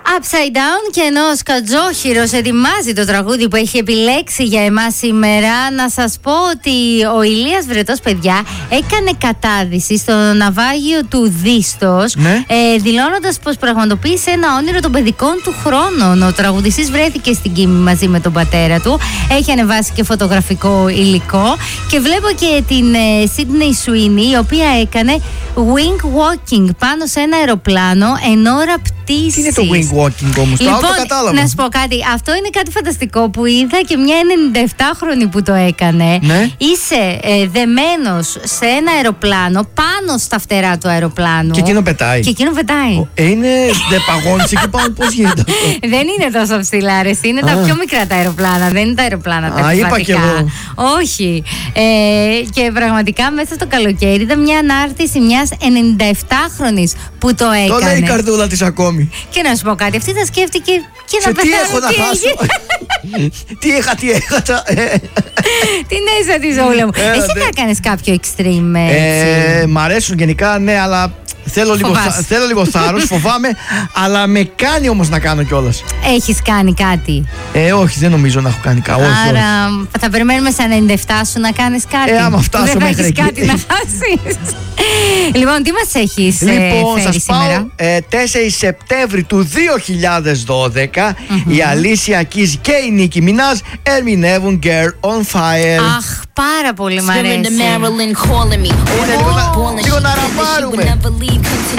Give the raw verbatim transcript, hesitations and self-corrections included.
Upside Down, και ενώ ο Σκατζόχυρος ετοιμάζει το τραγούδι που έχει επιλέξει για εμάς σήμερα, να σας πω ότι ο Ηλίας Βρετός, παιδιά, έκανε κατάδυση στο ναυάγιο του Δίστος, ναι. ε, δηλώνοντας πως πραγματοποίησε ένα όνειρο των παιδικών του χρόνων. Ο τραγουδιστής βρέθηκε στην Κίμη μαζί με τον πατέρα του, έχει ανεβάσει και φωτογραφικό υλικό, και βλέπω και την Σίντνεϊ Σουίνι, η οποία έκανε wing walking πάνω σε ένα αεροπλάνο εν ώρα πτήσης. Τι είναι το wing walking όμως, λοιπόν, το κατάλαβα. Να σου πω κάτι, αυτό είναι κάτι φανταστικό που είδα και μια ενενηνταεπτάχρονη που το έκανε. Ναι. Είσαι ε, δεμένος σε ένα αεροπλάνο, πάνω στα φτερά του αεροπλάνου. Και εκείνο πετάει. Και εκείνο πετάει. Ε, είναι, δεν παγώνεις εκεί πάνω, πώς γίνεται αυτό? Δεν είναι τόσο ψηλά, ρε, είναι τα πιο μικρά τα αεροπλάνα, δεν είναι τα αεροπλάνα τα Α, είπα κι εγώ. Όχι. Ε, και πραγματικά μέσα στο καλοκαίρι είδα μια ανάρτηση μιας ενενηνταεπτάχρονης που το έκανε. Το λέει η καρδούλα της ακόμη. Και να σου πω κάτι, αυτή θα σκέφτηκε και σε να τι πεθάνω. έχω να χάσω? Τι είχα, τι έχασα. Την έζησα τη ζωή μου. Έλα, Εσύ ναι. θα κάνεις κάποιο extreme, Ε, έτσι? μ' αρέσουν γενικά, ναι, αλλά θέλω λίγο, Φοβάσαι. θα- θέλω λίγο θάρρος, φοβάμαι, αλλά με κάνει όμως να κάνω κιόλας. Έχεις κάνει κάτι? Ε, όχι, δεν νομίζω να έχω κάνει κάτι. Όχι, όχι. Άρα θα περιμένουμε στα ενενήντα επτά σου να κάνεις κάτι. Ε, άμα φτάσω δεν θα μέχρι έχεις εκεί. κάτι να χάσεις. Λοιπόν, τι μας έχεις ε, Λοιπόν, φέρει σας σήμερα? πάω ε, τέσσερις Σεπτέμβρη του δύο χιλιάδες δώδεκα. Η Αλίσια Keys και η Νίκη Μινάζ ερμηνεύουν Girl on Fire. Αχ, πάρα πολύ μ' αρέσει. Είναι λίγο να, λίγο να ραμπάρουμε.